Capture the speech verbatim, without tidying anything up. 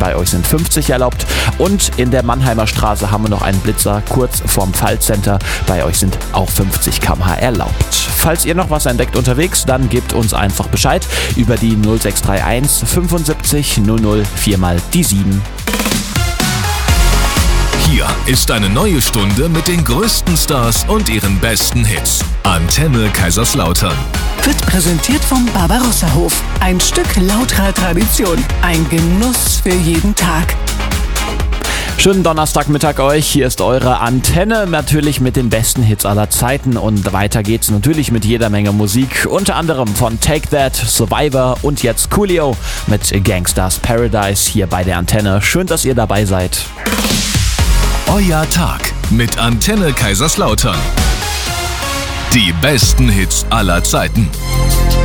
bei euch sind fünfzig erlaubt. Und in der Mannheimer Straße haben wir noch einen Blitzer kurz vorm Faltcenter. Bei euch sind auch fünfzig Kilometer pro Stunde erlaubt. Falls ihr noch was entdeckt unterwegs, dann gebt uns einfach Bescheid über die null sechs drei eins fünfundsiebzig null null vier mal die sieben. Hier ist eine neue Stunde mit den größten Stars und ihren besten Hits. Antenne Kaiserslautern. Wird präsentiert vom Barbarossa-Hof. Ein Stück lauterer Tradition. Ein Genuss für jeden Tag. Schönen Donnerstagmittag euch, hier ist eure Antenne, natürlich mit den besten Hits aller Zeiten und weiter geht's natürlich mit jeder Menge Musik, unter anderem von Take That, Survivor und jetzt Coolio mit Gangsters Paradise hier bei der Antenne. Schön, dass ihr dabei seid. Euer Tag mit Antenne Kaiserslautern. Die besten Hits aller Zeiten.